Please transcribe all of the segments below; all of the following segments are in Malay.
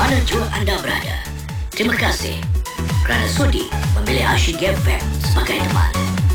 mana jua anda berada. Terima kasih kerana sudi memilih Asyik FM sebagai teman.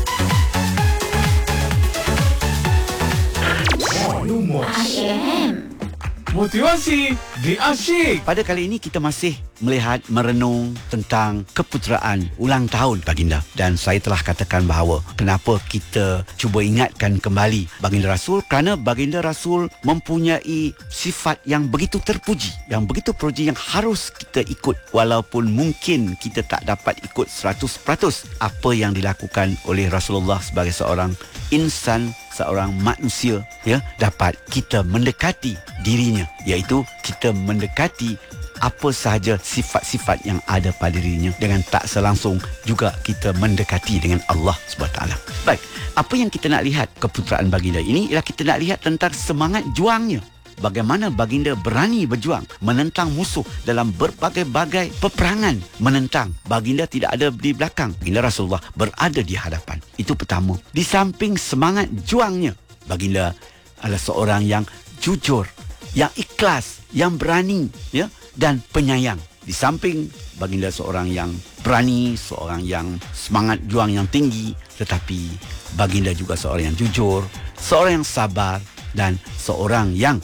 Asyik FM. Motivasi di Asyik. Pada kali ini kita masih melihat, merenung tentang keputeraan ulang tahun baginda. Dan saya telah katakan bahawa kenapa kita cuba ingatkan kembali baginda Rasul, kerana baginda Rasul mempunyai sifat yang begitu terpuji, yang begitu terpuji, yang harus kita ikut. Walaupun mungkin kita tak dapat ikut 100% apa yang dilakukan oleh Rasulullah sebagai seorang insan, seorang manusia, ya, dapat kita mendekati dirinya, iaitu kita mendekati apa sahaja sifat-sifat yang ada pada dirinya, dengan tak selangsung juga kita mendekati dengan Allah SWT. Baik, apa yang kita nak lihat keputeraan baginda ini ialah kita nak lihat tentang semangat juangnya. Bagaimana baginda berani berjuang menentang musuh dalam berbagai-bagai peperangan. Menentang, baginda tidak ada di belakang, baginda Rasulullah berada di hadapan. Itu pertama. Di samping semangat juangnya, baginda adalah seorang yang jujur, yang ikhlas, yang berani, ya, dan penyayang. Di samping baginda seorang yang berani, seorang yang semangat juang yang tinggi, tetapi baginda juga seorang yang jujur, seorang yang sabar, dan seorang yang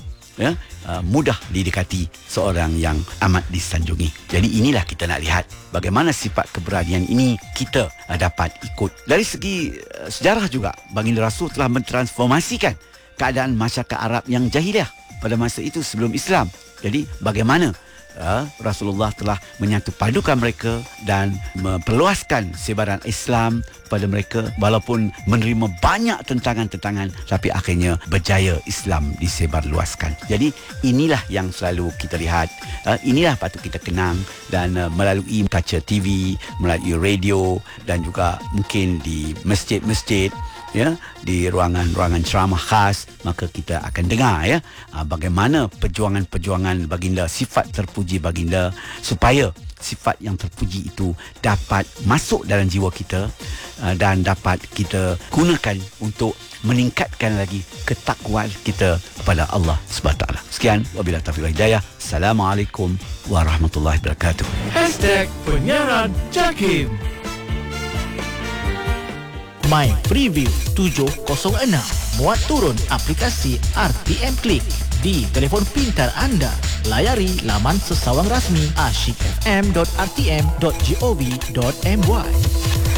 mudah didekati, seorang yang amat disanjungi. Jadi inilah kita nak lihat bagaimana sifat keberanian ini kita dapat ikut. Dari segi sejarah juga, baginda Rasul telah mentransformasikan keadaan masyarakat Arab yang jahiliah pada masa itu sebelum Islam. Jadi bagaimana Rasulullah telah menyatu padukan mereka dan memperluaskan sebaran Islam pada mereka, walaupun menerima banyak tentangan-tentangan, tapi akhirnya berjaya Islam disebarluaskan. Jadi inilah yang selalu kita lihat, inilah patut kita kenang, dan melalui kaca TV, melalui radio, dan juga mungkin di masjid-masjid, ya, di ruangan-ruangan ceramah khas, maka kita akan dengar, ya, bagaimana perjuangan-perjuangan baginda, sifat terpuji baginda, supaya sifat yang terpuji itu dapat masuk dalam jiwa kita dan dapat kita gunakan untuk meningkatkan lagi ketakwaan kita kepada Allah SWT. Sekian, wabillahi taufiq wal hidayah. Assalamualaikum warahmatullahi wabarakatuh. #penyiaran Jakim. My Preview 706. Muat turun aplikasi RTM Klik di telefon pintar anda. Layari laman sesawang rasmi asyikfm.rtm.gov.my.